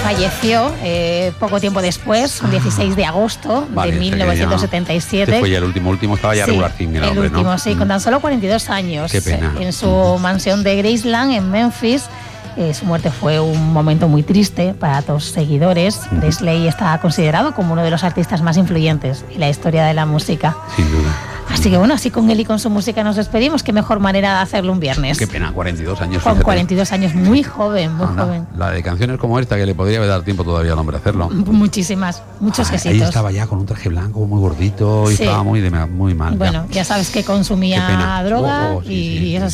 falleció poco tiempo después, un 16 de agosto de 1977. Este fue ya el último estaba ya regular thing, el hombre, último, ¿no? Sí, con tan solo 42 años. Qué pena. En su mansión de Graceland, en Memphis. Su muerte fue un momento muy triste para todos sus seguidores. Presley está considerado como uno de los artistas más influyentes en la historia de la música. Sin duda. Así que bueno, así con él y con su música nos despedimos. Qué mejor manera de hacerlo un viernes. Qué pena, 42 años. Con fíjate. 42 años, muy joven, muy joven. La de canciones como esta, que le podría haber dado tiempo todavía al hombre a hacerlo. Muchísimas, muchos éxitos. Ahí estaba ya con un traje blanco muy gordito y estaba muy mal. Bueno, ya sabes que consumía droga sí, y sí. eso